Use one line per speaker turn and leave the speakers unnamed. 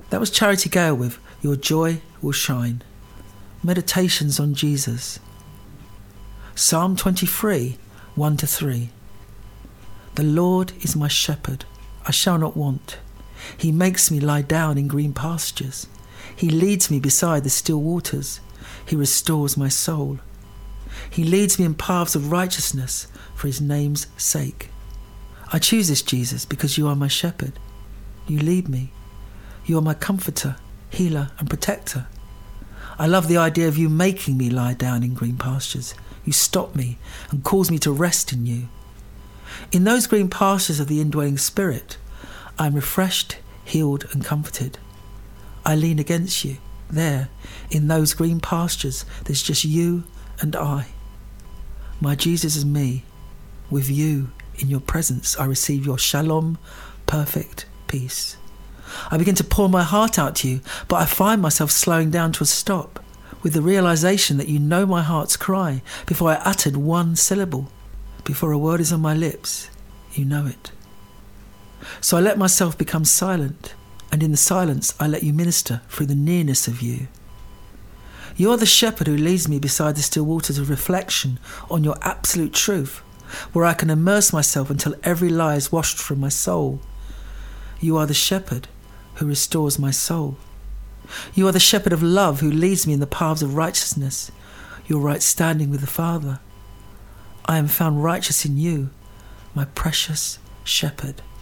That was Charity Gale with Your Joy Will Shine. Meditations on Jesus. Psalm 23, 1-3. The Lord is my shepherd, I shall not want. He makes me lie down in green pastures. He leads me beside the still waters. He restores my soul. He leads me in paths of righteousness for his name's sake. I choose this, Jesus, because you are my shepherd. You lead me. You are my comforter, healer and protector. I love the idea of you making me lie down in green pastures. You stop me and cause me to rest in you. In those green pastures of the indwelling Spirit, I am refreshed, healed and comforted. I lean against you. There, in those green pastures, there's just you and I. My Jesus is me. With you in your presence, I receive your shalom, perfect peace. I begin to pour my heart out to you, but I find myself slowing down to a stop with the realization that you know my heart's cry before I uttered one syllable. Before a word is on my lips, you know it. So I let myself become silent, and in the silence I let you minister through the nearness of you. You are the shepherd who leads me beside the still waters of reflection on your absolute truth, where I can immerse myself until every lie is washed from my soul. You are the shepherd who restores my soul. You are the shepherd of love who leads me in the paths of righteousness, your right standing with the Father. I am found righteous in you, my precious shepherd.